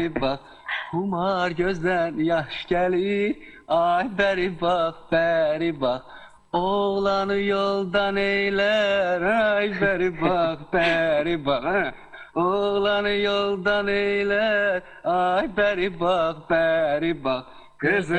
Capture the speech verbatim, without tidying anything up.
bəri bax. Humar gözdən yaş gəlir, ay bəri bax, bəri bax. Oğlanı yoldan eylər, ay bəri bax, bəri bax. Oğlanı yoldan eylər, ay bəri bax, bəri bax. Qızı